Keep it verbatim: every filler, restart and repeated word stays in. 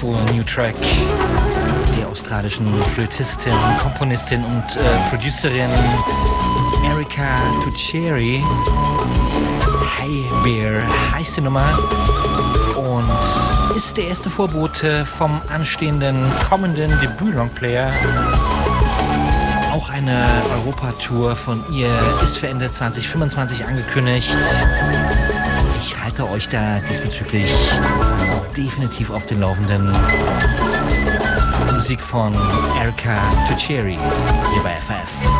Wonderful New Track der australischen Flötistin, Komponistin und äh, Producerin Erica Tucheri. Hey Bear heißt die Nummer und ist der erste Vorbote vom anstehenden kommenden Debüt-Longplayer. Auch eine Europatour von ihr ist für Ende zwanzig fünfundzwanzig angekündigt. Ich halte euch da diesbezüglich definitiv auf den Laufenden. Musik von Erica Tucheri hier bei F F.